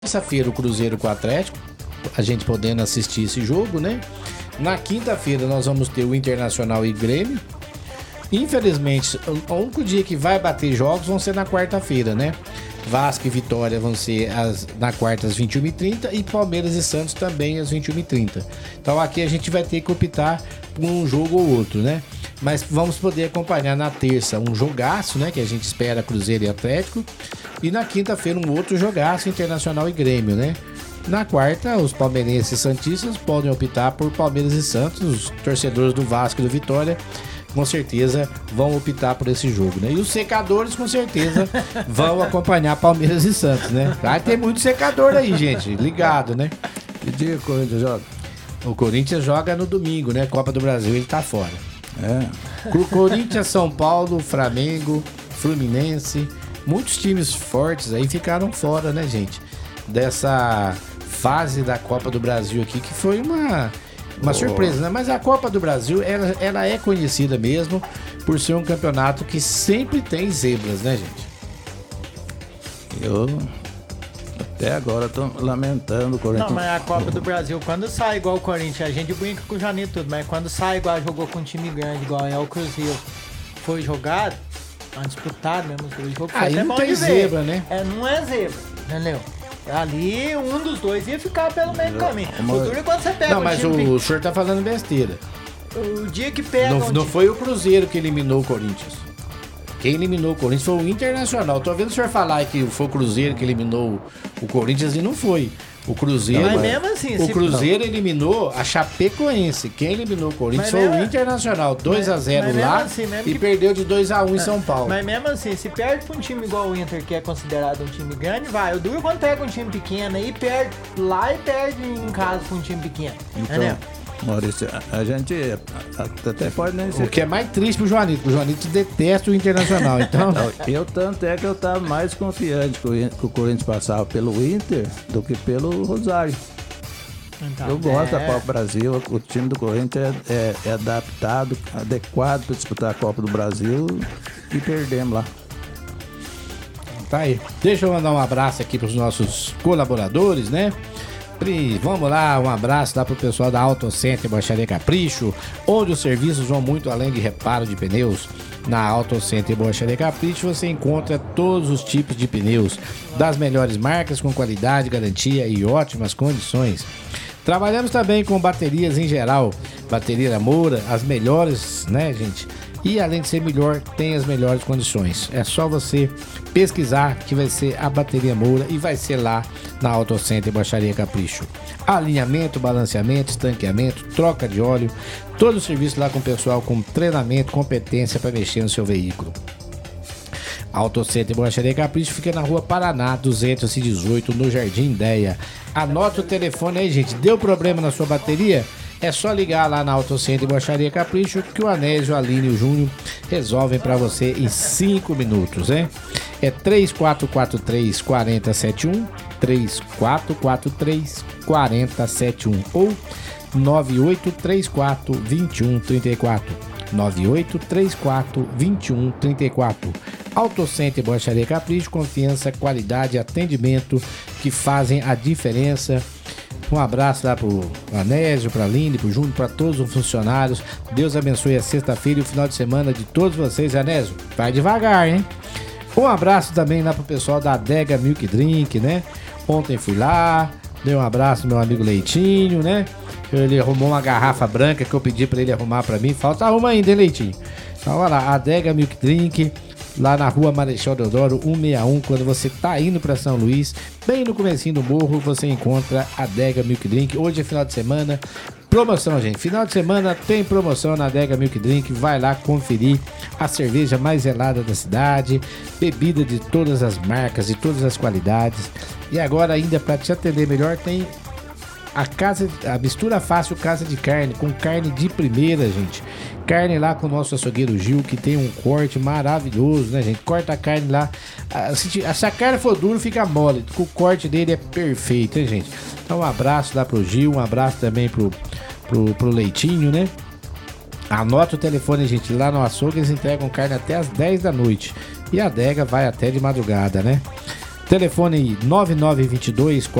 Terça-feira o Cruzeiro com o Atlético, a gente podendo assistir esse jogo, né? Na quinta-feira nós vamos ter o Internacional e Grêmio. Infelizmente, o único dia que vai bater jogos vão ser na quarta-feira, né? Vasco e Vitória vão ser na quarta às 21h30 e Palmeiras e Santos também às 21h30. Então aqui a gente vai ter que optar por um jogo ou outro, né? Mas vamos poder acompanhar na terça um jogaço, né? Que a gente espera Cruzeiro e Atlético. E na quinta-feira um outro jogaço, Internacional e Grêmio, né? Na quarta, os palmeirenses e santistas podem optar por Palmeiras e Santos. Os torcedores do Vasco e do Vitória com certeza vão optar por esse jogo, né? E os secadores com certeza vão acompanhar Palmeiras e Santos, né? Vai ter muito secador aí, gente, ligado, né? Que dia o Corinthians joga? O Corinthians joga no domingo, né? Copa do Brasil, ele tá fora. Corinthians, São Paulo, Flamengo, Fluminense, muitos times fortes aí ficaram fora, né, gente? Dessa fase da Copa do Brasil aqui, que foi uma surpresa, né? Mas a Copa do Brasil, ela é conhecida mesmo por ser um campeonato que sempre tem zebras, né, gente? Eu até agora tô lamentando o Corinthians. Não, mas a Copa do Brasil, quando sai igual o Corinthians, a gente brinca com o Janito e tudo, mas quando sai igual jogou com um time grande, igual é o Cruzeiro, foi jogado, disputado mesmo, o jogo foi aí até não bom tem de ver. zebra, né? Não é zebra, entendeu? Ali, um dos dois ia ficar pelo meio do caminho. O duro é quando você pega Não, mas time o senhor tá falando besteira. o dia que pega Não foi o Cruzeiro que eliminou o Corinthians. Quem eliminou o Corinthians foi o Internacional. Tô vendo o senhor falar que foi o Cruzeiro que eliminou o Corinthians e não foi. O Cruzeiro, mas mesmo assim, o Cruzeiro eliminou a Chapecoense. Quem eliminou o Corinthians Mas foi mesmo- o Internacional, 2-0 mas lá mesmo assim, mesmo e que- perdeu de 2-1 em São Paulo. Mas mesmo assim, se perde pra um time igual o Inter, que é considerado um time grande, vai. O duro é quando pega um time pequeno aí, perde lá e perde em casa pra um time pequeno. Entendeu? Então, Maurício, a gente até pode nem O ser. que é mais triste pro Joanito. O Joanito detesta o Internacional, então... Eu tanto é que eu tava mais confiante que o Corinthians passava pelo Inter do que pelo Rosário. Então, Eu gosto da Copa Brasil, o time do Corinthians é adaptado, adequado para disputar a Copa do Brasil e perdemos lá. Tá aí. Deixa eu mandar um abraço aqui pros nossos colaboradores, né? Vamos lá, um abraço lá pro pessoal da Auto Center Borracharia Capricho, onde os serviços vão muito além de reparo de pneus. Na Auto Center Borracharia Capricho você encontra todos os tipos de pneus, das melhores marcas, com qualidade, garantia e ótimas condições. Trabalhamos também com baterias em geral, bateria Moura, as melhores, né, gente? E além de ser melhor, tem as melhores condições. É só você pesquisar que vai ser a bateria Moura e vai ser lá na Auto Center Borracharia Capricho. Alinhamento, balanceamento, estanqueamento, troca de óleo, todo o serviço lá com o pessoal com treinamento, competência para mexer no seu veículo. Auto Center Borracharia Capricho fica na rua Paraná 218, no Jardim Ideia. Anota o telefone aí, gente. Deu problema na sua bateria? É só ligar lá na Auto Center Borracharia Capricho que o Anésio, a Aline e o Júnior resolvem para você em 5 minutos, né? É 3443-4071, 3443-4071 ou 9834-2134. 9834-2134. Auto Center Borracharia Capricho, confiança, qualidade e atendimento que fazem a diferença. Um abraço lá pro Anésio, pra Aline, pro Júnior, pra todos os funcionários. Deus abençoe a sexta-feira e o final de semana de todos vocês. Anésio, vai devagar, hein? Um abraço também lá pro pessoal da Adega Milk Drink, né? Ontem fui lá, dei um abraço no meu amigo Leitinho, né? Ele arrumou uma garrafa branca que eu pedi pra ele arrumar pra mim. Falta uma ainda, hein, Leitinho? Então, olha lá, Adega Milk Drink, lá na rua Marechal Deodoro 161, quando você tá indo pra São Luís, bem no comecinho do morro, você encontra a Adega Milk Drink. Hoje é final de semana, promoção, gente. Final de semana tem promoção na Adega Milk Drink. Vai lá conferir a cerveja mais gelada da cidade, bebida de todas as marcas e todas as qualidades. E agora ainda para te atender melhor tem a mistura fácil Casa de Carne, com carne de primeira, gente. Carne lá com o nosso açougueiro Gil, que tem um corte maravilhoso, né, gente? Corta a carne lá. Se a carne for dura, fica mole. O corte dele é perfeito, hein, gente? Então, um abraço lá pro Gil, um abraço também pro Leitinho, né? Anota o telefone, gente. Lá no açougue eles entregam carne até as 10 da noite. E a adega vai até de madrugada, né? Telefone 9922